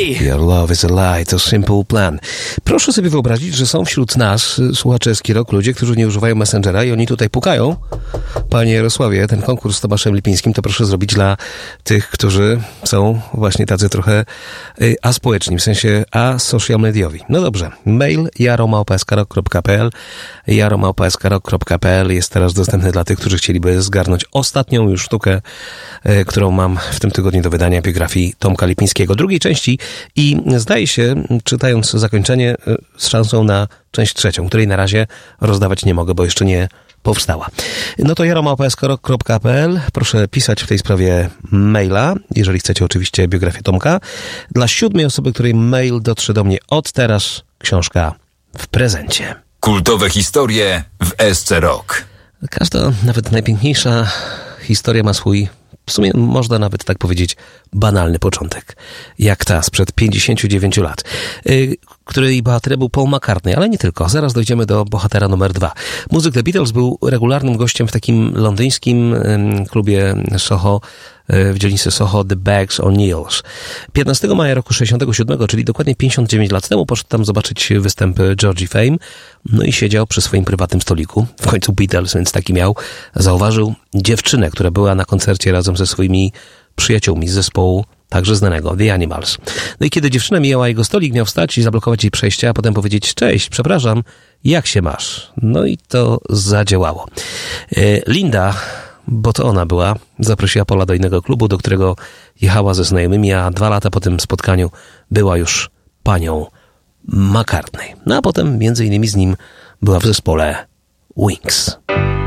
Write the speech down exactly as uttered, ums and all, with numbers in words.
Your love is a lie, to Simple Plan. Proszę sobie wyobrazić, że są wśród nas, słuchacze Eski Rock, ludzie, którzy nie używają Messengera i oni tutaj pukają. Panie Jarosławie, ten konkurs z Tomaszem Lipińskim to proszę zrobić dla tych, którzy są właśnie tacy trochę y, aspołeczni, w sensie asocial mediowi. No dobrze, mail jaro małpa eskarok kropka p l jaro małpa eskarok kropka p l jest teraz dostępny dla tych, którzy chcieliby zgarnąć ostatnią już sztukę, y, którą mam w tym tygodniu do wydania, biografii Tomka Lipińskiego, drugiej części i zdaje się, czytając zakończenie, y, z szansą na część trzecią, której na razie rozdawać nie mogę, bo jeszcze nie powstała. No to jaro małpa eskarok kropka p l. Proszę pisać w tej sprawie maila, jeżeli chcecie oczywiście biografię Tomka. Dla siódmej osoby, której mail dotrze do mnie od teraz, książka w prezencie. Kultowe historie w S C Rock. Każda, nawet najpiękniejsza historia ma swój, w sumie można nawet tak powiedzieć, banalny początek. Jak ta sprzed pięćdziesięciu dziewięciu lat, yy, której bohaterem był Paul McCartney, ale nie tylko. Zaraz dojdziemy do bohatera numer dwa. Muzyk The Beatles był regularnym gościem w takim londyńskim yy, klubie Soho, yy, w dzielnicy Soho, The Bags O'Neills. piętnastego maja roku sześćdziesiątego siódmego, czyli dokładnie pięćdziesiąt dziewięć lat temu, poszedł tam zobaczyć występy Georgie Fame, no i siedział przy swoim prywatnym stoliku. W końcu Beatles, więc taki miał. Zauważył dziewczynę, która była na koncercie razem ze swoimi przyjaciółmi z zespołu także znanego, The Animals. No i kiedy dziewczyna mijała jego stolik, miał wstać i zablokować jej przejście, a potem powiedzieć: cześć, przepraszam, jak się masz? No i to zadziałało. Linda, bo to ona była, zaprosiła Paula do innego klubu, do którego jechała ze znajomymi, a dwa lata po tym spotkaniu była już panią McCartney. No a potem między innymi z nim była w zespole Wings.